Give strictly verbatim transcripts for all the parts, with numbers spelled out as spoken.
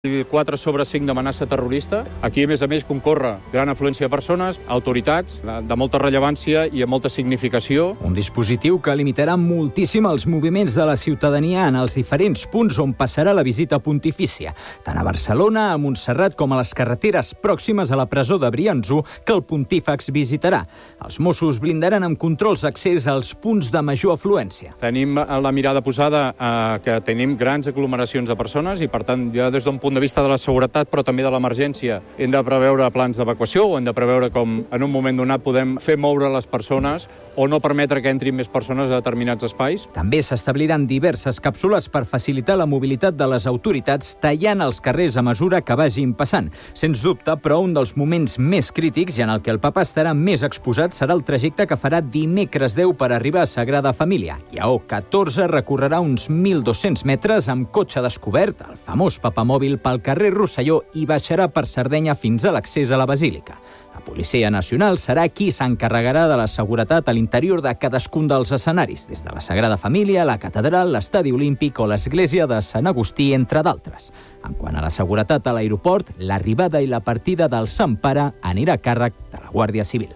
quatre sobre cinc d'amenaça terrorista. Aquí, a més a més, concorre gran afluència de persones, autoritats, de molta rellevància i amb molta significació. Un dispositiu que limitarà moltíssim els moviments de la ciutadania en els diferents punts on passarà la visita pontifícia, tant a Barcelona, a Montserrat, com a les carreteres pròximes a la presó de Brianço, que el pontífex visitarà. Els Mossos blindaran amb controls d'accés als punts de major afluència. Tenim la mirada posada a que tenim grans aglomeracions de persones i, per tant, ja des d'un punt de vista de la seguretat, però també de l'emergència, hem de preveure plans d'evacuació o hem de preveure com en un moment donat podem fer moure les persones o no permetre que entrin més persones a determinats espais. També s'establiran diverses càpsules per facilitar la mobilitat de les autoritats, tallant els carrers a mesura que vagin passant. Sens dubte, però, un dels moments més crítics i en el que el papa estarà més exposat serà el trajecte que farà dimecres deu per arribar a Sagrada Família. Lleó catorze recorrerà uns mil dos-cents metres amb cotxe descobert, el famós papamòbil, pel carrer Rosselló i baixarà per Sardenya fins a l'accés a la Basílica. La Policia Nacional serà qui s'encarregarà de la seguretat a l'interior de cadascun dels escenaris, des de la Sagrada Família, la Catedral, l'Estadi Olímpic o l'Església de Sant Agustí, entre d'altres. En quant a la seguretat a l'aeroport, l'arribada i la partida del Sant Pare anirà a càrrec de la Guàrdia Civil.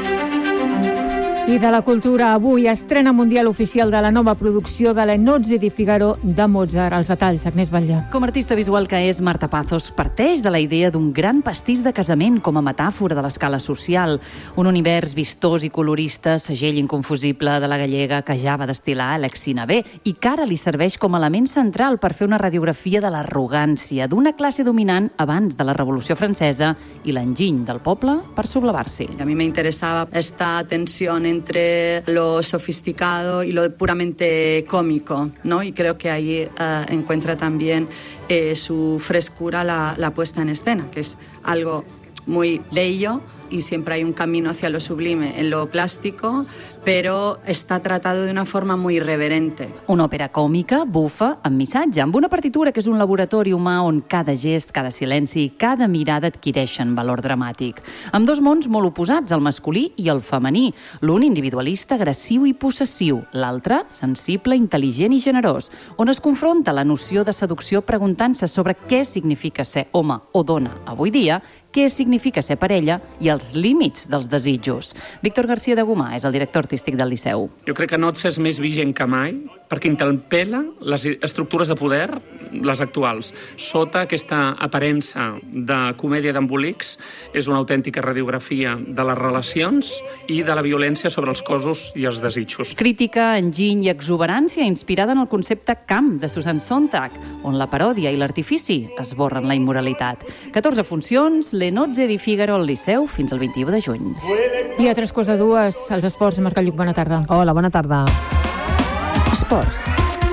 I de la cultura, avui estrena mundial oficial de la nova producció de l'Enozzi di Figaro de Mozart. Els detalls, Agnès Batlle. Com a artista visual que és, Marta Pazos parteix de la idea d'un gran pastís de casament com a metàfora de l'escala social. Un univers vistós i colorista, segell inconfusible de la gallega que ja va destil·lar Alexis Navè i que ara li serveix com a element central per fer una radiografia de l'arrogància d'una classe dominant abans de la Revolució Francesa i l'enginy del poble per sublevar-s'hi. A mi me interesaba esta tensión entre lo sofisticado y lo puramente cómico, ¿no? Y creo que ahí uh, encuentra también eh, su frescura la, la puesta en escena, que es algo muy bello y siempre hay un camino hacia lo sublime en lo plástico, però està tratado de una forma muy irreverente. Una òpera còmica, bufa, amb missatge, amb una partitura que és un laboratori humà on cada gest, cada silenci i cada mirada adquireixen valor dramàtic. Amb dos mons molt oposats, el masculí i el femení. L'un individualista, agressiu i possessiu, l'altre sensible, intel·ligent i generós, on es confronta la noció de seducció preguntant-se sobre què significa ser home o dona avui dia, què significa ser parella i els límits dels desitjos. Víctor García de Gomà és el director artístic del Liceu. Jo crec que Nozze és més vigent que mai perquè interpel·la les estructures de poder, les actuals. Sota aquesta aparença de comèdia d'embolics és una autèntica radiografia de les relacions i de la violència sobre els cossos i els desitjos. Crítica, enginy i exuberància inspirada en el concepte camp de Susan Sontag, on la paròdia i l'artifici esborren la immoralitat. catorze funcions, l'Enozzi di Figaro al Liceu fins al vint-i-u de juny. I a tres quarts de dues, als esports, Marc Lluc, bona tarda. Hola, bona tarda. Esports.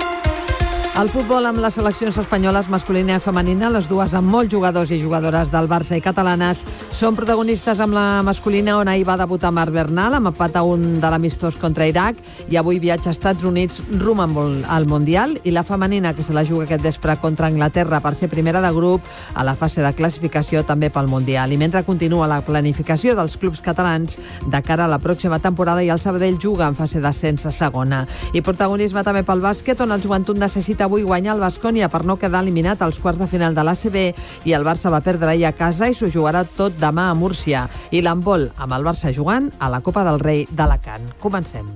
El futbol amb les seleccions espanyoles masculina i femenina, les dues amb molts jugadors i jugadores del Barça i catalanes, són protagonistes amb la masculina, on ahir va debutar Marc Bernal amb empat a un de l'amistós contra Iraq i avui viatja a Estats Units rumb al Mundial, i la femenina, que se la juga aquest vespre contra Anglaterra per ser primera de grup a la fase de classificació també pel Mundial. I mentre continua la planificació dels clubs catalans de cara a la pròxima temporada, i el Sabadell juga en fase d'ascens a segona. I protagonisme també pel bàsquet, on el Joventut necessita avui guanyar el Baskonia per no quedar eliminat als quarts de final de l'A C B, i el Barça va perdre ahir a casa i s'ho jugarà tot demà a Múrcia. I l'handbol, amb el Barça jugant a la Copa del Rei d'Alacant. Comencem.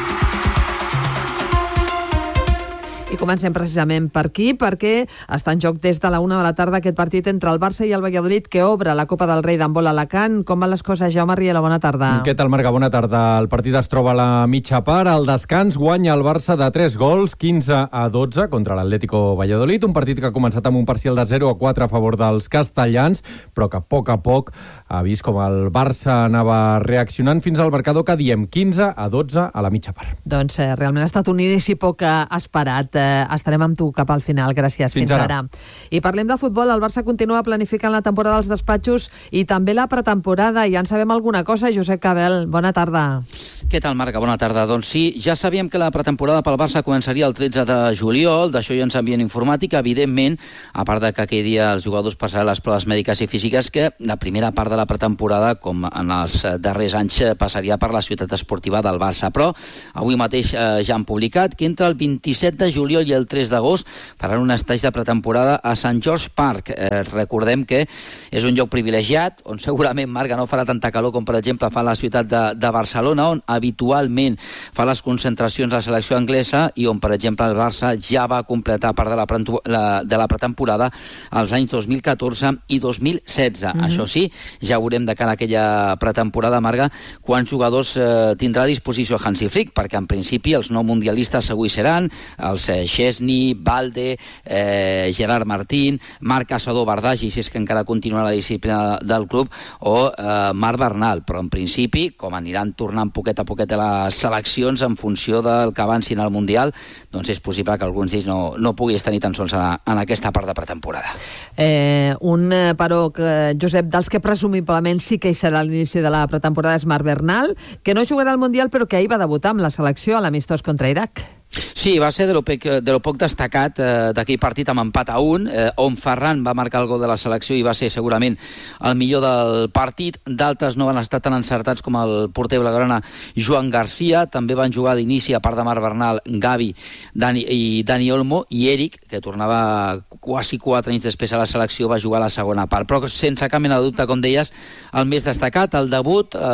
I comencem precisament per aquí, perquè està en joc des de la una de la tarda aquest partit entre el Barça i el Valladolid, que obre la Copa del Rei d'handbol a Alacant. Com van les coses, Jaume Riera? Bona tarda. Què tal, Marga? Bona tarda. El partit es troba a la mitja part. Al descans guanya el Barça de tres gols, quinze a dotze, contra l'Atlético Valladolid. Un partit que ha començat amb un parcial de zero a quatre a favor dels castellans, però que a poc a poc ha vist com el Barça anava reaccionant fins al marcador que diem quinze a dotze a la mitja part. Doncs eh, realment ha estat un inici poc esperat. Eh, estarem amb tu cap al final. Gràcies. Fins, Fins ara. ara. I parlem de futbol. El Barça continua planificant la temporada als despatxos i també la pretemporada. Ja en sabem alguna cosa. Josep Cabel, bona tarda. Què tal, Marga? Bona tarda. Doncs sí, ja sabíem que la pretemporada pel Barça començaria el tretze de juliol. D'això ja ens envien informàtica. Evidentment, a part de que aquell dia els jugadors passaran les proves mèdiques i físiques, que la primera part de la pretemporada, com en els darrers anys, passaria per la ciutat esportiva del Barça. Però avui mateix eh, ja han publicat que entre el vint-i-set de juliol juliol i el tres d'agost faran un estatge de pretemporada a Sant George Park. Eh, recordem que és un lloc privilegiat, on segurament, Marga, no farà tanta calor com, per exemple, fa la ciutat de, de Barcelona, on habitualment fa les concentracions la selecció anglesa i on, per exemple, el Barça ja va completar part de la, la, de la pretemporada als anys dos mil catorze i dos mil setze. Mm-hmm. Això sí, ja veurem de cara a aquella pretemporada, Marga, quants jugadors eh, tindrà a disposició Hansi Flick, perquè en principi els no mundialistes avui seran els eh, Chesney, Balde, eh, Gerard Martín, Marc Caçador Bardagi, si és que encara continua la disciplina del club, o eh, Marc Bernal, però en principi, com aniran tornant poquet a poquet a les seleccions en funció del que avancin al Mundial, doncs és possible que alguns d'ells no, no pugui estar ni tan sols en, en aquesta part de pretemporada. Eh, un eh, però, que, Josep, dels que presumiblement sí que hi serà a l'inici de la pretemporada és Marc Bernal, que no jugarà al Mundial però que ahir va debutar amb la selecció a l'amistós contra Iraq. Sí, va ser de lo, pec, de lo poc destacat eh, d'aquell partit amb empat a un, eh, on Ferran va marcar el gol de la selecció i va ser segurament el millor del partit. D'altres no van estar tan encertats com el porter blaugrana Joan Garcia. També van jugar d'inici, a part de Marc Bernal, Gavi Dani, i Dani Olmo, i Eric, que tornava quasi quatre anys després a la selecció, va jugar a la segona part. Però sense cap mena de dubte, com deies, el més destacat, el debut eh,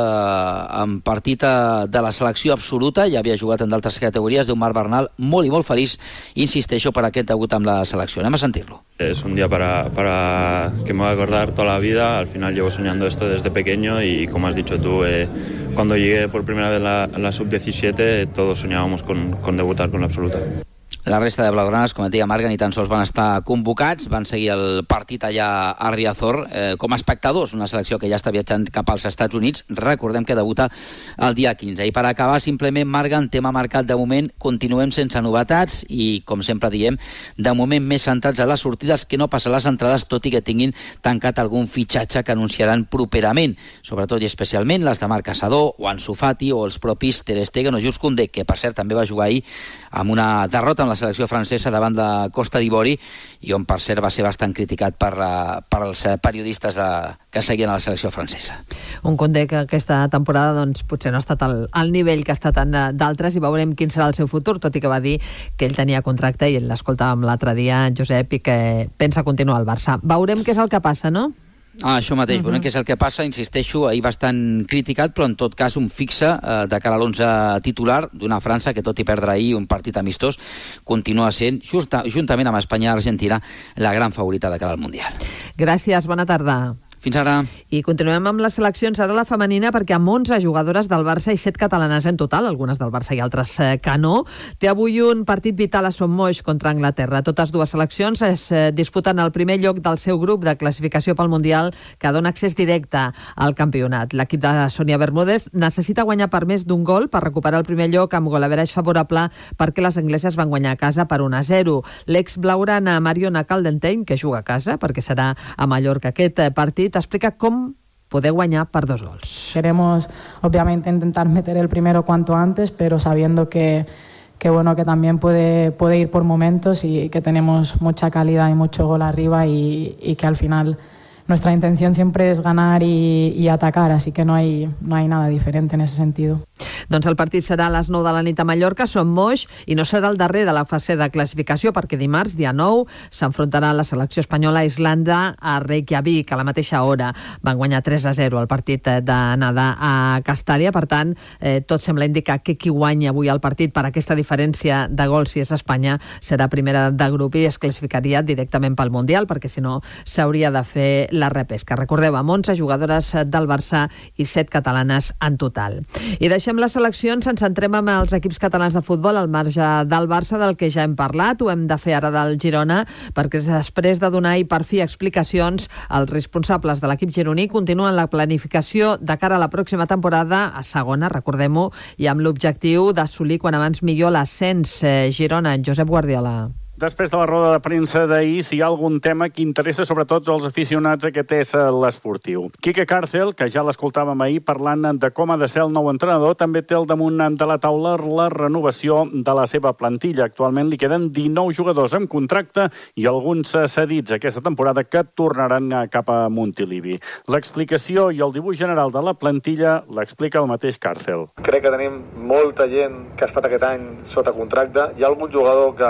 en partit de la selecció absoluta, ja havia jugat en d'altres categories, d'un Marc Bernal molt i molt feliç, insisteixo, per aquest debut amb la selecció. Anem a sentir-lo. Es un día para, para que me voy a acordar toda la vida. Al final llevo soñando esto desde pequeño y, como has dicho tú, eh, cuando llegué por primera vez a la, la sub diecisiete, todos soñábamos con, con debutar con la absoluta. La resta de blaugranes, com et deia Marga, ni tan sols van estar convocats, van seguir el partit allà a Riazor eh, com a espectadors, una selecció que ja està viatjant cap als Estats Units. Recordem que debuta el dia quinze. I per acabar, simplement, Marga, en tema marcat de moment, continuem sense novetats i, com sempre diem, de moment més centrats a les sortides que no passen les entrades, tot i que tinguin tancat algun fitxatge que anunciaran properament, sobretot i especialment les de Marc Caçador o Ansu Fati o els propis Ter Stegen o Jules Koundé, que per cert també va jugar ahir amb una derrota amb la selecció francesa davant de Costa d'Ivori i on, per cert, va ser bastant criticat per, la, per els periodistes de, que seguien a la selecció francesa. Un Koundé que aquesta temporada doncs, potser no ha estat al, al nivell que ha estat en d'altres i veurem quin serà el seu futur, tot i que va dir que ell tenia contracte i l'escoltàvem l'altre dia, Josep, i que pensa continuar al Barça. Veurem què és el que passa, no? Ah, això mateix, uh-huh. Veurem què és el que passa, insisteixo, ahir bastant criticat, però en tot cas un fixe eh, de cara a l'onze titular d'una França que, tot i perdre ahir un partit amistós, continua sent, justa, juntament amb Espanya i Argentina, la gran favorita de cara al Mundial. Gràcies, bona tarda. Fins ara. I continuem amb les seleccions, ara la femenina, perquè amb onze jugadores del Barça i set catalanes en total, algunes del Barça i altres eh, que no, té avui un partit vital a Son Moix contra Anglaterra. Totes dues seleccions es eh, disputen el primer lloc del seu grup de classificació pel Mundial que dona accés directe al campionat. L'equip de Sonia Bermúdez necessita guanyar per més d'un gol per recuperar el primer lloc amb golaverage favorable perquè les angleses van guanyar a casa per un a zero. L'ex blaugrana Mariona Caldenteny, que juga a casa perquè serà a Mallorca aquest partit, explica com poder guanyar per dos gols. Queremos, obviamente, intentar meter el primero cuanto antes, pero sabiendo que, que, bueno, que también puede, puede ir por momentos y que tenemos mucha calidad y mucho gol arriba y, y que al final nuestra intención siempre es ganar y, y atacar, así que no hay, no hay nada diferente en ese sentido. Doncs el partit serà a les nou de la nit a Mallorca, Son Moix, i no serà el darrer de la fase de classificació, perquè dimarts, dia nou, s'enfrontarà la selecció espanyola a Islanda a Reykjavik a la mateixa hora. Van guanyar tres a zero el partit d'anada a Castàlia, per tant, eh, tot sembla indicar que qui guanya avui el partit per aquesta diferència de gols, si és Espanya, serà primera de grup i es classificaria directament pel Mundial, perquè si no s'hauria de fer la repesca. Recordeu, amb onze jugadores del Barça i set catalanes en total. I deixem les seleccions, ens centrem en els equips catalans de futbol al marge del Barça, del que ja hem parlat. Ho hem de fer ara del Girona, perquè després de donar i per fi explicacions, els responsables de l'equip gironí continuen la planificació de cara a la pròxima temporada, a segona, recordem-ho, i amb l'objectiu d'assolir quan abans millor l'ascens. Eh, Girona, Josep Guardiola. Després de la roda de premsa d'ahir, si hi ha algun tema que interessa sobretot als aficionats, aquest és l'esportiu. Quique Càrcel, que ja l'escoltàvem ahir parlant de com ha de ser el nou entrenador, també té al damunt de la taula la renovació de la seva plantilla. Actualment li queden dinou jugadors amb contracte i alguns cedits aquesta temporada que tornaran cap a Montilivi. L'explicació i el dibuix general de la plantilla l'explica el mateix Càrcel. Crec que tenim molta gent que ha estat aquest any sota contracte. Hi ha algun jugador que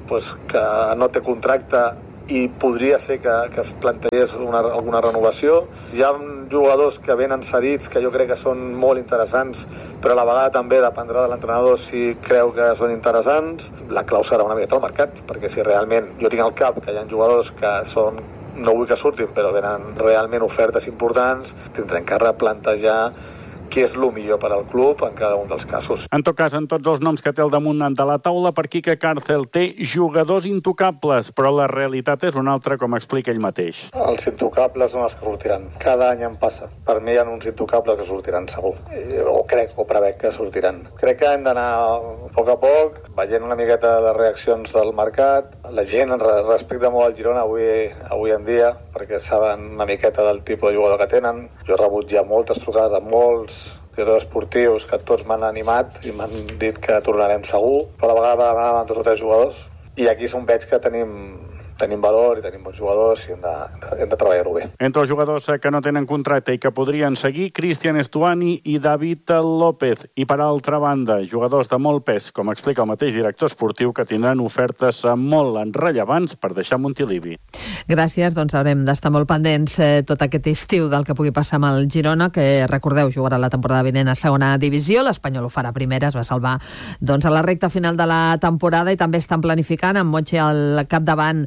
pues, que no té contracte i podria ser que, que es plantegés una, alguna renovació. Hi ha jugadors que venen cedits que jo crec que són molt interessants, però a la vegada també dependrà de l'entrenador si creu que són interessants. La clau serà una miqueta al mercat, perquè si realment jo tinc al cap que hi ha jugadors que són, no vull que surtin, però venen realment ofertes importants, tindrem que replantejar què és el millor per al club en cada un dels casos. En tot cas, en tots els noms que té al damunt de la taula, per Quique Càrcel té jugadors intocables, però la realitat és una altra, com explica ell mateix. Els intocables són els que sortiran. Cada any em passa. Per mi hi ha uns intocables que sortiran segur. O crec, o prevec que sortiran. Crec que hem d'anar a poc a poc, veient una miqueta les reaccions del mercat. La gent respecta molt el Girona avui, avui en dia, perquè saben una miqueta del tipus de jugador que tenen. Jo he rebut ja moltes trucades de molts directors esportius que tots m'han animat i m'han dit que tornarem segur, però a la vegada vam anar amb dos o tres jugadors i aquí és on veig que tenim tenim valor i tenim bons jugadors i hem de, hem de treballar-ho bé. Entre els jugadors que no tenen contracte i que podrien seguir, Cristian Estuani i David López. I per altra banda, jugadors de molt pes, com explica el mateix director esportiu, que tindran ofertes molt rellevants per deixar Montilivi. Gràcies, doncs haurem d'estar molt pendents eh, tot aquest estiu del que pugui passar amb el Girona, que recordeu, jugarà la temporada vinent a segona divisió, l'Espanyol ho farà primera, es va salvar doncs, a la recta final de la temporada i també estan planificant amb Moche al capdavant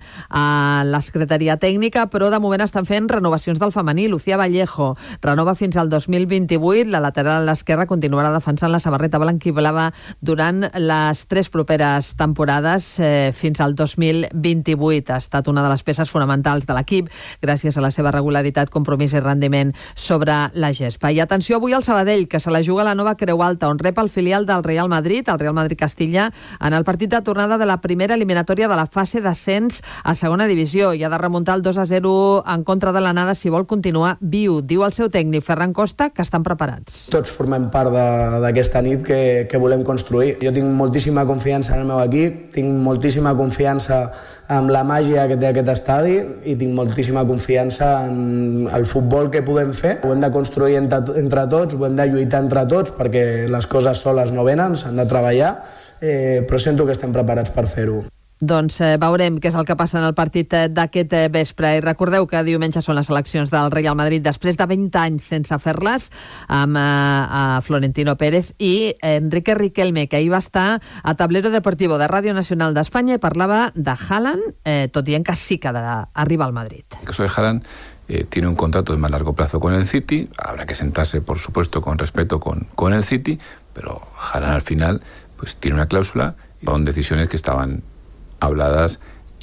a la secretaria tècnica, però de moment estan fent renovacions del femení. Lucía Vallejo renova fins al dos mil vint-i-vuit, la lateral a l'esquerra continuarà defensant la samarreta blanquiblava durant les tres properes temporades eh, fins al dos mil vint-i-vuit. Ha estat una de les peces fonamentals de l'equip gràcies a la seva regularitat, compromís i rendiment sobre la gespa. I atenció avui al Sabadell, que se la juga a la nova Creu Alta, on rep el filial del Real Madrid, el Real Madrid Castilla, en el partit de tornada de la primera eliminatòria de la fase d'ascens a segona divisió i ha de remuntar el dos a zero en contra de l'anada si vol continuar viu. Diu el seu tècnic, Ferran Costa, que estan preparats. Tots formem part d'aquesta nit que, que volem construir. Jo tinc moltíssima confiança en el meu equip, tinc moltíssima confiança amb la màgia que té aquest estadi i tinc moltíssima confiança en el futbol que podem fer. Ho hem de construir entre, entre tots, ho hem de lluitar entre tots perquè les coses soles no venen, s'han de treballar, eh, però sento que estem preparats per fer-ho. Doncs eh, veurem què és el que passa en el partit eh, d'aquest eh, vespre. I recordeu que diumenge són les eleccions del Real Madrid després de vint anys sense fer-les amb eh, a Florentino Pérez i Enrique Riquelme, que ahir va estar a Tablero Deportivo de Ràdio Nacional d'Espanya i parlava de Haaland, eh, tot dient que sí que ha d'arribar al Madrid. El caso de Haaland eh, tiene un contrato de más largo plazo con el City, habrá que sentarse, por supuesto, con respeto con, con el City, pero Haaland al final pues tiene una cláusula y son decisiones que estaban habladas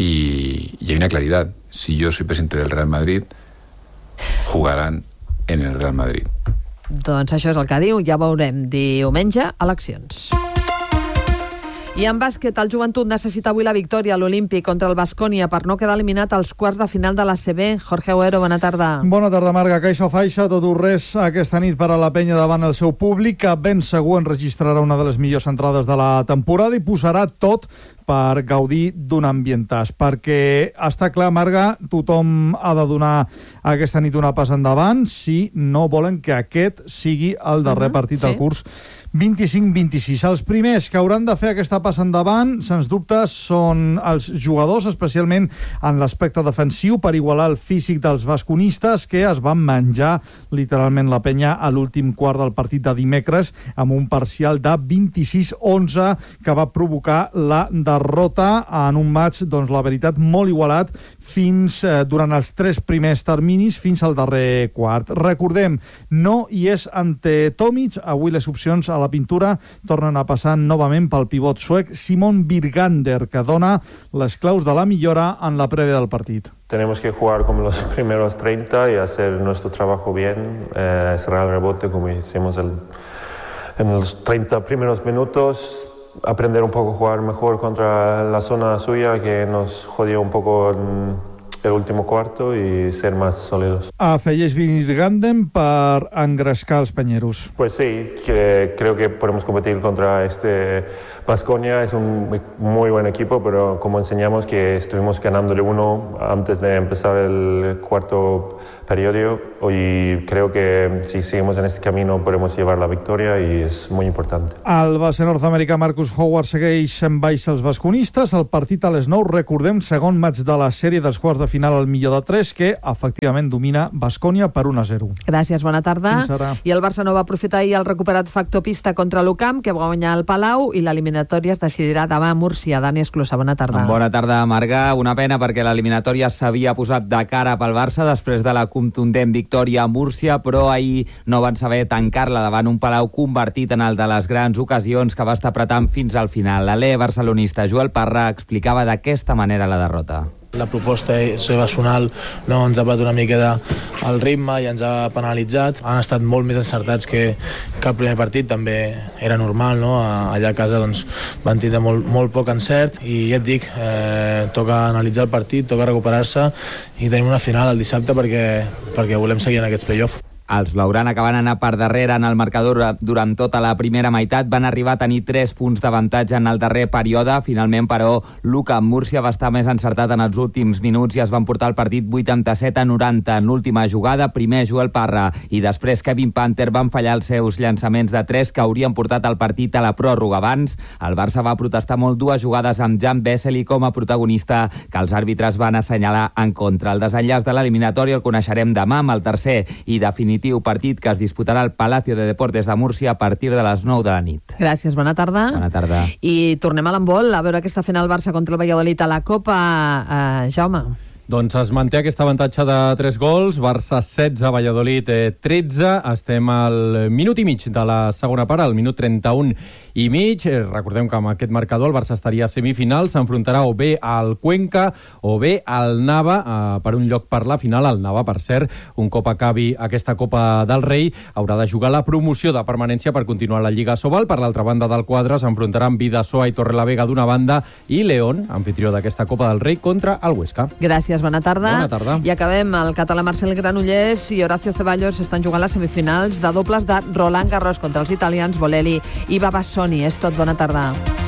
y, y hay una claridad. Si yo soy presidente del Real Madrid, jugarán en el Real Madrid. Doncs això és el que diu, ja veurem diumenge eleccions. I en bàsquet, el Joventut necessita avui la victòria a l'Olímpic contra el Baskonia per no quedar eliminat als quarts de final de l'A C B. Jorge Agüero, bona tarda. Bona tarda, Marga. Caixa o faixa, tot o res aquesta nit per a la penya davant el seu públic, que ben segur enregistrarà una de les millors entrades de la temporada i posarà tot per gaudir d'un ambientàs, perquè està clar, Marga, tothom ha de donar aquesta nit una pas endavant si no volen que aquest sigui el darrer uh-huh, partit del sí. curs vint-i-cinc vint-i-sis. Els primers que hauran de fer aquesta passa endavant, sens dubte, són els jugadors, especialment en l'aspecte defensiu, per igualar el físic dels basconistes, que es van menjar literalment la penya a l'últim quart del partit de dimecres, amb un parcial de vint-i-sis onze que va provocar la derrota en un match, doncs la veritat, molt igualat fins eh, durant els tres primers terminis fins al darrer quart. Recordem, no hi és ante Tomic, avui les opcions a la pintura tornen a passar novament pel pivot suec Simon Birgander, que dona les claus de la millora en la prèvia del partit. Tenemos que jugar como los primeros treinta y hacer nuestro trabajo bien, eh, cerrar el rebote como hicimos el, en los treinta primeros minutos, aprender un poco a jugar mejor contra la zona suya, que nos jodió un poco en, el último cuarto y ser más sólidos. Afegeix Vinirganden per engrescar els panyeros. Pues sí, que creo que podemos competir contra este Baskonia. Es un muy buen equipo, pero como enseñamos que estuvimos ganándole uno antes de empezar el cuarto periodo, y creo que si seguimos en este camino podemos llevar la victoria y es muy importante. El base nord-americà Marcus Howard segueix en baix els basconistes. El partit a les nou, recordem, segon maig de la sèrie dels quarts de final al millor de tres, que efectivament domina Baskonia per un a zero. Gràcies, bona tarda. I el Barça no va aprofitar ahir el recuperat factor pista contra l'Ucamp, que va guanyar el Palau, i l'eliminatòria es decidirà demà a Múrcia. Dani Esclusa, bona tarda. Bona tarda, Marga. Una pena perquè l'eliminatòria s'havia posat de cara pel Barça després de la contundent victòria a Múrcia, però ahir no van saber tancar-la davant un Palau convertit en el de les grans ocasions que va estar apretant fins al final. L'alè barcelonista Joel Parra explicava d'aquesta manera la derrota. La proposta personal no, ens ha parat una mica de, el ritme i ens ha penalitzat. Han estat molt més encertats que, que el primer partit, també era normal, no? Allà a casa doncs, van tindre molt, molt poc encert i ja et dic, eh, toca analitzar el partit, toca recuperar-se i tenim una final el dissabte perquè, perquè volem seguir en aquests play-off. Els blaugrana, que van anar per darrere en el marcador durant tota la primera meitat, van arribar a tenir tres punts d'avantatge en el darrer període. Finalment, però, l'Ucamp Múrcia va estar més encertat en els últims minuts i es van portar el partit vuitanta-set a noranta en l'última jugada. Primer Joel Parra i després Kevin Panther van fallar els seus llançaments de tres que haurien portat el partit a la pròrroga. Abans, el Barça va protestar molt dues jugades amb Jan Vesely com a protagonista que els àrbitres van assenyalar en contra. El desenllaç de l'eliminatòria el coneixerem demà amb el tercer i definitiu partit que es disputarà al Palacio de Deportes de Múrcia a partir de les nou de la nit. Gràcies, bona tarda. Bona tarda. I tornem a l'handbol, a veure què està fent el Barça contra el Valladolid a la Copa. Uh, Jaume. Doncs es manté aquest avantatge de tres gols, Barça setze, Valladolid tretze, estem al minut i mig de la segona part, al minut trenta-un i mig. Recordem que amb aquest marcador el Barça estaria a semifinals, s'enfrontarà o bé al Cuenca o bé al Nava eh, per un lloc per la final. El Nava, per cert, un cop acabi aquesta Copa del Rei, haurà de jugar la promoció de permanència per continuar la Lliga Sobal. Per l'altra banda del quadre s'enfrontaran Bidasoa i Torrelavega d'una banda i León, anfitrió d'aquesta Copa del Rei, contra el Huesca. Gràcies. Bona tarda. Bona tarda. I acabem. El català Marcel Granollers i Horacio Ceballos estan jugant les semifinals de dobles de Roland Garros contra els italians Bolelli i Babassoni. És tot. Bona tarda.